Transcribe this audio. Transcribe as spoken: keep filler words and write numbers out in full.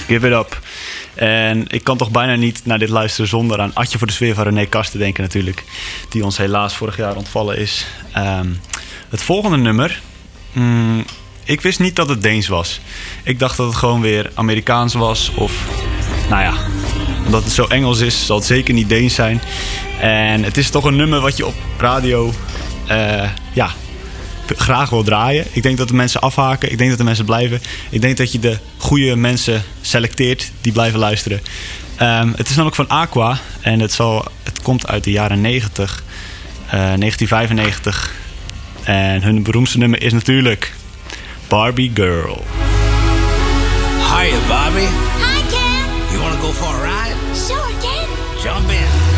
Give It Up. En ik kan toch bijna niet naar dit luisteren zonder aan Atje voor de Sfeer van René Kast te denken natuurlijk. Die ons helaas vorig jaar ontvallen is. Um, het volgende nummer. Mm, ik wist niet dat het Deens was. Ik dacht dat het gewoon weer Amerikaans was. Of, nou ja, omdat het zo Engels is, zal het zeker niet Deens zijn. En het is toch een nummer wat je op radio uh, ja, graag wil draaien. Ik denk dat de mensen afhaken. Ik denk dat de mensen blijven. Ik denk dat je de goede mensen selecteert die blijven luisteren. Um, het is namelijk van Aqua. En het, zal, het komt uit de jaren negentig. Uh, negentien vijfennegentig. En hun beroemdste nummer is natuurlijk Barbie Girl. Hiya, Barbie. Hi, Ken. You wanna go for a ride? Sure, Ken. Jump in.